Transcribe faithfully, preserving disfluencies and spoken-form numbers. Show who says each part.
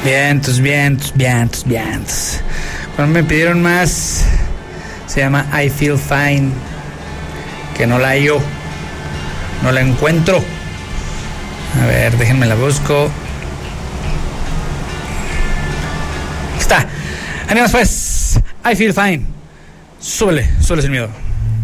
Speaker 1: Vientos, vientos, vientos, vientos. Cuando me pidieron más, se llama I Feel Fine, que no la hallo, no la encuentro. A ver, déjenme la busco. Aquí está. Ánimos pues, I Feel Fine. Súbele, súbele sin miedo.